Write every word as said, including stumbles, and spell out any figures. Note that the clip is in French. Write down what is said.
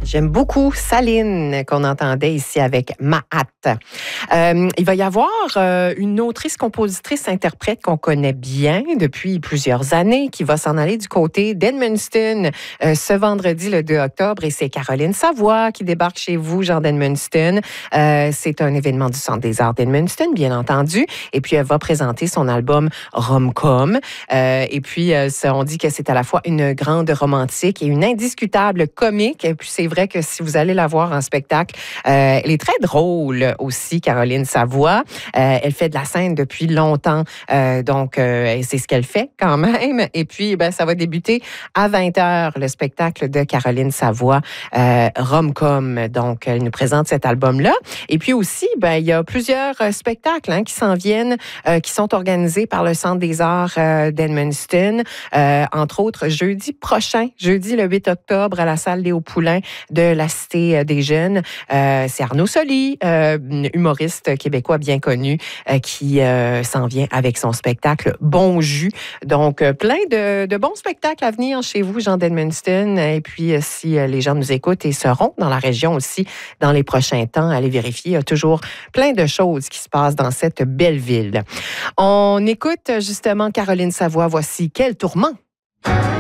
J'aime beaucoup Saline, qu'on entendait ici avec Ma Hâte. Euh, il va y avoir euh, une autrice, compositrice, interprète qu'on connaît bien depuis plusieurs années, qui va s'en aller du côté d'Edmundston euh, ce vendredi, le deux octobre, et c'est Caroline Savoie qui débarque chez vous, Jean d'Edmundston. Euh, c'est un événement du Centre des arts d'Edmundston, bien entendu, et puis elle va présenter son album Rom-Com. Euh, et puis, euh, ça, on dit que c'est à la fois une grande romantique et une indiscutable comique, et puis c'est vrai que si vous allez la voir en spectacle, euh, elle est très drôle aussi, Caroline Savoie. Euh, elle fait de la scène depuis longtemps, euh, donc euh, c'est ce qu'elle fait quand même. Et puis, ben, ça va débuter à vingt heures, le spectacle de Caroline Savoie, euh, Rom-Com. Donc, elle nous présente cet album-là. Et puis aussi, ben, il y a plusieurs euh, spectacles hein, qui s'en viennent, euh, qui sont organisés par le Centre des arts euh, d'Edmundston. Euh, entre autres, jeudi prochain, jeudi le huit octobre, à la salle Léo Poulain de la Cité des Jeunes. Euh, c'est Arnaud Soli, euh, humoriste québécois bien connu, euh, qui euh, s'en vient avec son spectacle Bon Jus. Donc, euh, plein de, de bons spectacles à venir chez vous, Jean d'Edmundston. Et puis, euh, si euh, les gens nous écoutent et seront dans la région aussi dans les prochains temps, allez vérifier. Il y a toujours plein de choses qui se passent dans cette belle ville. On écoute justement Caroline Savoie. Voici Quel tourment!